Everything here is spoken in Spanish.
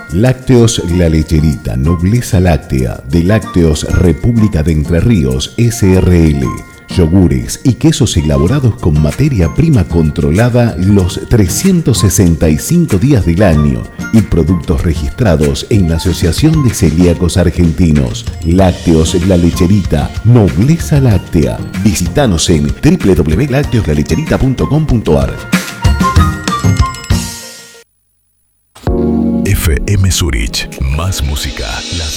Lácteos La Lecherita, nobleza láctea, de Lácteos República de Entre Ríos, SRL. Yogures y quesos elaborados con materia prima controlada los 365 días del año y productos registrados en la Asociación de Celíacos Argentinos. Lácteos La Lecherita, nobleza láctea. Visítanos en www.lacteoslalecherita.com.ar. FM Zurich, más música, las